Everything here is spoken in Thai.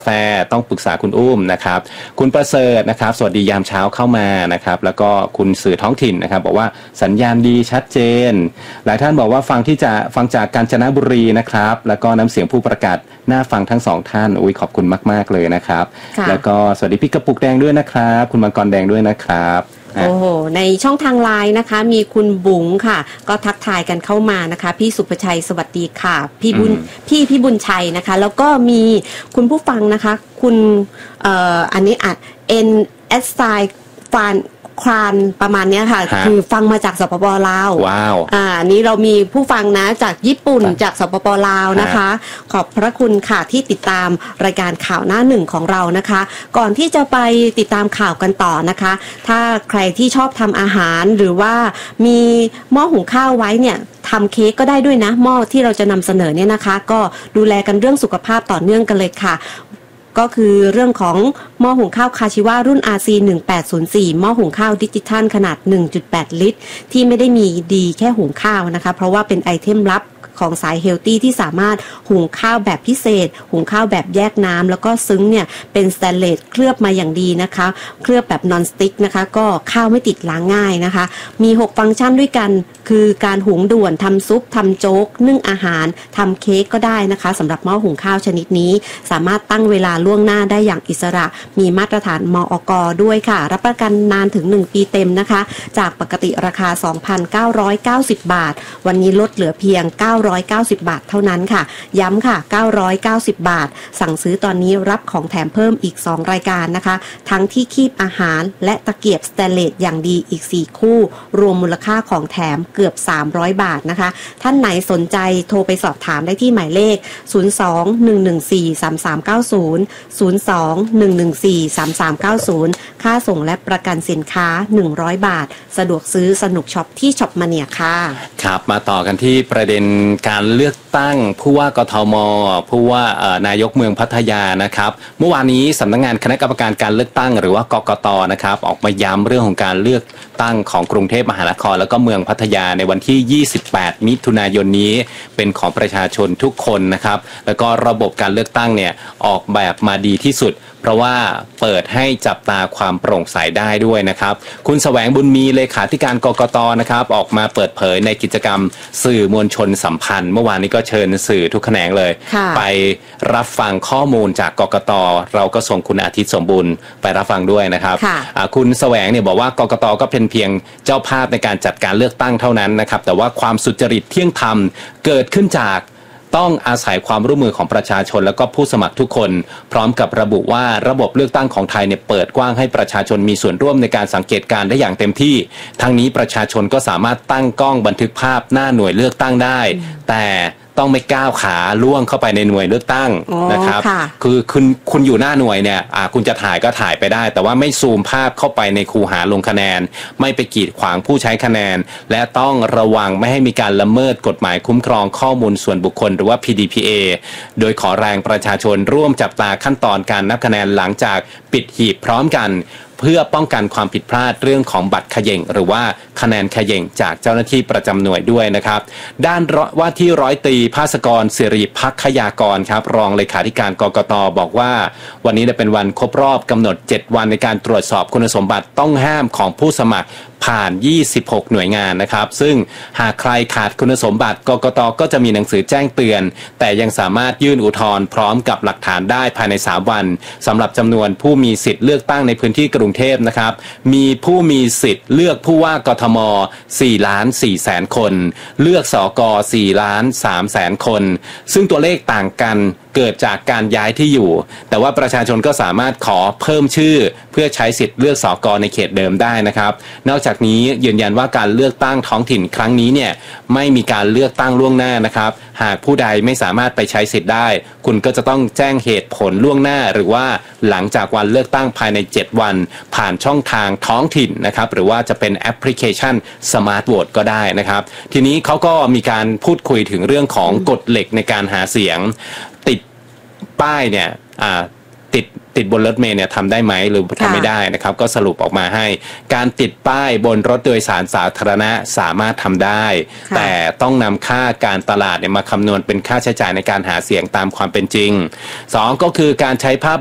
แฟต้องปรึกษาคุณอุ้มนะครับคุณประเสริฐนะครับสวัสดียามเช้าเข้ามานะครับแล้วก็คุณสื่อท้องถิ่นนะครับบอกว่าสัญญาณดีชัดเจนหลายท่านบอกว่าฟังจากกาญจนบุรีนะครับแล้วก็น้ำเสียงผู้ประกาศน่าฟังทั้งสองท่านขอบคุณมากๆเลยนะครับแล้วก็สวัสดีพี่กระปุกแดงด้วยนะครับคุณมังกรแดงด้วยนะครับโอ้โหในช่องทางไลน์นะคะมีคุณบุ๋งค่ะก็ทักทายกันเข้ามานะคะพี่สุภชัยสวัสดีค่ะพี่บุญชัยนะคะแล้วก็มีคุณผู้ฟังนะคะคุณอันนี้NSฟานครานประมาณนี้ค่ะคือฟังมาจากสปป.ลาวว้าวนี้เรามีผู้ฟังนะจากญี่ปุ่นจากสปป.ลาวนะคะขอบพระคุณค่ะที่ติดตามรายการข่าวหน้าหนึ่งของเรานะคะก่อนที่จะไปติดตามข่าวกันต่อนะคะถ้าใครที่ชอบทำอาหารหรือว่ามีหม้อหุงข้าวไว้เนี่ยทำเค้กก็ได้ด้วยนะหม้อที่เราจะนำเสนอเนี่ยนะคะก็ดูแลกันเรื่องสุขภาพต่อเนื่องกันเลยค่ะก็คือเรื่องของหม้อหุงข้าวคาชิวะรุ่น RC1804 หม้อหุงข้าวดิจิทัลขนาด 1.8 ลิตรที่ไม่ได้มีดีแค่หุงข้าวนะคะเพราะว่าเป็นไอเทมลับของสายเฮลตี้ที่สามารถหุงข้าวแบบพิเศษหุงข้าวแบบแยกน้ำแล้วก็ซึ้งเนี่ยเป็นสแตนเลสเคลือบมาอย่างดีนะคะเคลือบแบบนอนสติ๊กนะคะก็ข้าวไม่ติดล้างง่ายนะคะมี6ฟังก์ชันด้วยกันคือการหุงด่วนทำซุปทำโจ๊กนึ่งอาหารทำเค้กก็ได้นะคะสำหรับหม้อหุงข้าวชนิดนี้สามารถตั้งเวลาล่วงหน้าได้อย่างอิสระมีมาตรฐานมอก.ด้วยค่ะรับประกันนานถึง1ปีเต็มนะคะจากปกติราคา 2,990 บาทวันนี้ลดเหลือเพียง990 บาทเท่านั้นค่ะย้ำค่ะ990 บาทสั่งซื้อตอนนี้รับของแถมเพิ่มอีก2รายการนะคะทั้งที่คีบอาหารและตะเกียบสแตนเลสอย่างดีอีก4คู่รวมมูลค่าของแถมเกือบ300 บาทนะคะท่านไหนสนใจโทรไปสอบถามได้ที่หมายเลข02-114-3390 02-114-3390ค่าส่งและประกันสินค้า100 บาทสะดวกซื้อสนุกช็อปที่ช็อปมาเนียค่ะครับมาต่อกันที่ประเด็นการเลือกตั้งผู้ว่ากทมผู้ว่านายกเมืองพัทยานะครับเมื่อวานนี้สำนักงานคณะกรรมการการเลือกตั้งหรือว่ากกตนะครับออกมาย้ำเรื่องของการเลือกตั้งของกรุงเทพมหานครแล้วก็เมืองพัทยาในวันที่28มิถุนายนนี้เป็นของประชาชนทุกคนนะครับแล้วก็ระบบการเลือกตั้งเนี่ยออกแบบมาดีที่สุดเพราะว่าเปิดให้จับตาความโปร่งใสได้ด้วยนะครับคุณแสวงบุญมีเลขาธิการกกตนะครับออกมาเปิดเผยในกิจกรรมสื่อมวลชนสัมพันธ์เมื่อวานนี้ก็เชิญสื่อทุกแขนงเลยไปรับฟังข้อมูลจากกกตเราก็ส่งคุณอาทิตย์สมบูรณ์ไปรับฟังด้วยนะครับคุณแสวงเนี่ยบอกว่ากกตก็เป็นเพียงเจ้าภาพในการจัดการเลือกตั้งเท่านั้นนะครับแต่ว่าความสุจริตเที่ยงธรรมเกิดขึ้นจากต้องอาศัยความร่วมมือของประชาชนและก็ผู้สมัครทุกคนพร้อมกับระบุว่าระบบเลือกตั้งของไทยเนี่ยเปิดกว้างให้ประชาชนมีส่วนร่วมในการสังเกตการณ์ได้อย่างเต็มที่ทั้งนี้ประชาชนก็สามารถตั้งกล้องบันทึกภาพหน้าหน่วยเลือกตั้งได้แต่ต้องไม่ก้าวขาล่วงเข้าไปในหน่วยเลือกตั้งนะครับคือคุณอยู่หน้าหน่วยเนี่ยคุณจะถ่ายก็ถ่ายไปได้แต่ว่าไม่ซูมภาพเข้าไปในคูหาลงคะแนนไม่ไปกีดขวางผู้ใช้คะแนนและต้องระวังไม่ให้มีการละเมิดกฎหมายคุ้มครองข้อมูลส่วนบุคคลหรือว่า PDPA โดยขอแรงประชาชนร่วมจับตาขั้นตอนการนับคะแนนหลังจากปิดหีบพร้อมกันเพื่อป้องกันความผิดพลาดเรื่องของบัตรเขย่งหรือว่าคะแนนเขย่งจากเจ้าหน้าที่ประจำหน่วยด้วยนะครับด้านว่าที่ร้อยตรีภาสกรสิริภักขยากรครับรองเลขาธิการกกตบอกว่าวันนี้เป็นวันครบรอบกำหนด7วันในการตรวจสอบคุณสมบัติต้องห้ามของผู้สมัครผ่าน26หน่วยงานนะครับซึ่งหากใครขาดคุณสมบัติกกตก็จะมีหนังสือแจ้งเตือนแต่ยังสามารถยื่นอุทธรณ์พร้อมกับหลักฐานได้ภายใน3วันสำหรับจำนวนผู้มีสิทธิ์เลือกตั้งในพื้นที่กรุงเทพนะครับมีผู้มีสิทธิ์เลือกผู้ว่ากทม4,400,000 คนเลือกสก4,300,000 คนซึ่งตัวเลขต่างกันเกิดจากการย้ายที่อยู่แต่ว่าประชาชนก็สามารถขอเพิ่มชื่อเพื่อใช้สิทธิ์เลือกสกในเขตเดิมได้นะครับนอกจากนี้ยืนยันว่าการเลือกตั้งท้องถิ่นครั้งนี้เนี่ยไม่มีการเลือกตั้งล่วงหน้านะครับหากผู้ใดไม่สามารถไปใช้สิทธิ์ได้คุณก็จะต้องแจ้งเหตุผลล่วงหน้าหรือว่าหลังจากวันเลือกตั้งภายใน7วันผ่านช่องทางท้องถิ่นนะครับหรือว่าจะเป็นแอปพลิเคชัน Smart Vote ก็ได้นะครับทีนี้เขาก็มีการพูดคุยถึงเรื่องของกฎเหล็กในการหาเสียงติดป้ายเนี่ยติดติดบนรถเมล์เนี่ยทำได้ไหมหรือทำไม่ได้นะครับก็สรุปออกมาให้การติดป้ายบนรถโดยสารสาธารณะสามารถทำได้แต่ต้องนำค่าการตลาดเนี่ยมาคำนวณเป็นค่าใช้จ่ายในการหาเสียงตามความเป็นจริง2ก็คือการใช้ภาพ